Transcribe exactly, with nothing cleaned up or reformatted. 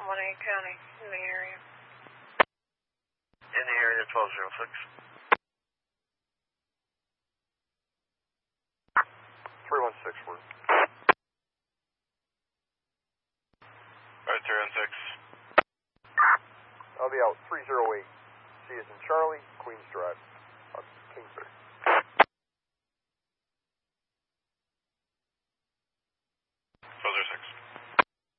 Montague County, in the area. In the area, twelve oh six. three one six, word. Alright, three one six. I'll be out three oh eight. C is in Charlie, Queens Drive, uh, Kingsbury.